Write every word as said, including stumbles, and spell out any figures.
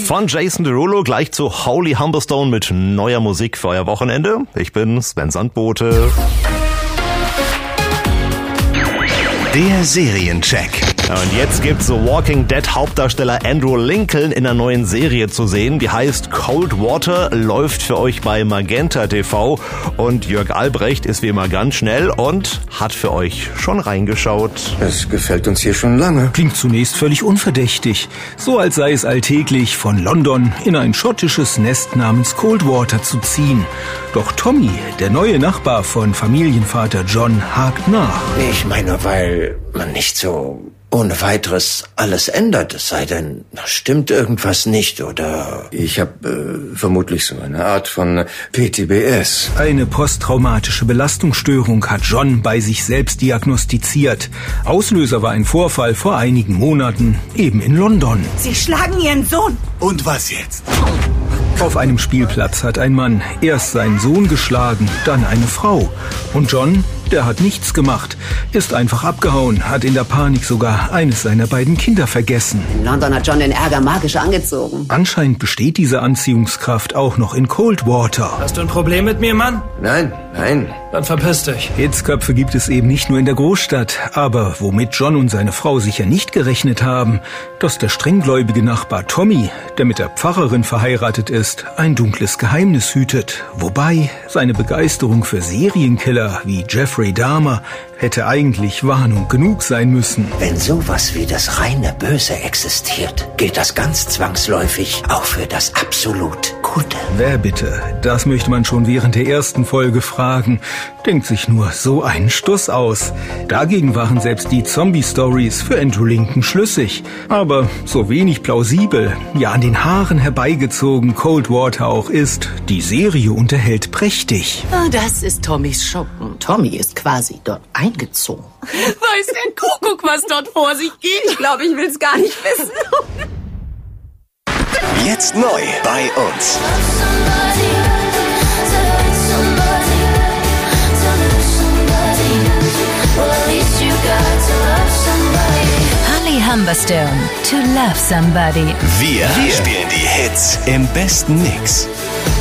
Von Jason Derulo gleich zu Holy Humberstone mit neuer Musik für euer Wochenende. Ich bin Sven Sandbote. Der Seriencheck. Und jetzt gibt's The Walking Dead Hauptdarsteller Andrew Lincoln in einer neuen Serie zu sehen. Die heißt Cold Water, läuft für euch bei Magenta T V. Und Jörg Albrecht ist wie immer ganz schnell und hat für euch schon reingeschaut. Es gefällt uns hier schon lange. Klingt zunächst völlig unverdächtig. So als sei es alltäglich, von London in ein schottisches Nest namens Coldwater zu ziehen. Doch Tommy, der neue Nachbar von Familienvater John, hakt nach. Ich meine, weil man nicht so ohne weiteres alles ändert, es sei denn, da stimmt irgendwas nicht, oder ich habe äh, vermutlich so eine Art von P T B S. Eine posttraumatische Belastungsstörung hat John bei sich selbst diagnostiziert. Auslöser war ein Vorfall vor einigen Monaten, eben in London. Sie schlagen Ihren Sohn. Und was jetzt? Auf einem Spielplatz hat ein Mann erst seinen Sohn geschlagen, dann eine Frau. Und John, der hat nichts gemacht, ist einfach abgehauen, hat in der Panik sogar eines seiner beiden Kinder vergessen. In London hat John den Ärger magisch angezogen. Anscheinend besteht diese Anziehungskraft auch noch in Coldwater. Hast du ein Problem mit mir, Mann? Nein, nein. Dann verpiss dich. Hitzköpfe gibt es eben nicht nur in der Großstadt, aber womit John und seine Frau sicher nicht gerechnet haben, dass der strenggläubige Nachbar Tommy, der mit der Pfarrerin verheiratet ist, ein dunkles Geheimnis hütet. Wobei seine Begeisterung für Serienkiller wie Jeffrey Dahmer hätte eigentlich Warnung genug sein müssen. Wenn sowas wie das reine Böse existiert, gilt das ganz zwangsläufig auch für das absolut Gute. Wer bitte? Das möchte man schon während der ersten Folge fragen. Denkt sich nur so einen Stuss aus. Dagegen waren selbst die Zombie-Stories für Andrew Lincoln schlüssig. Aber so wenig plausibel, ja an den Haaren herbeigezogen Coldwater auch ist, die Serie unterhält prächtig. Ah, das ist Tommys Schuppen. Tommy ist quasi dort eingezogen. Weiß der Kuckuck, was dort vor sich geht? Ich glaube, ich will es gar nicht wissen. Jetzt neu bei uns. Holly Humberstone, To Love Somebody. Wir, Wir spielen die Hits im besten Mix.